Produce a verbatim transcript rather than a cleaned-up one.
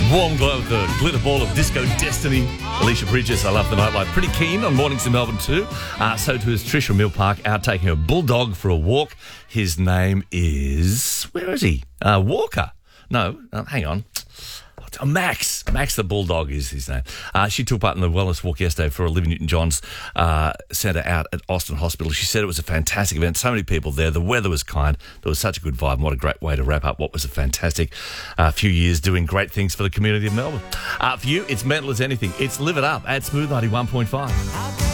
Warm glow of the glitter ball of disco destiny. Alicia Bridges, I love the nightlife. Pretty keen on mornings in Melbourne too. Uh, so too is Trish from Mill Park, out taking her bulldog for a walk. His name is... Where is he? Uh, Walker. No, uh, hang on. Oh, Max. Max the Bulldog is his name. Uh, she took part in the wellness walk yesterday for Olivia Newton-John's uh, centre out at Austin Hospital. She said it was a fantastic event. So many people there. The weather was kind. There was such a good vibe. And what a great way to wrap up what was a fantastic uh, few years doing great things for the community of Melbourne. Uh, for you, it's mental as anything. It's Live It Up at Smooth ninety-one point five.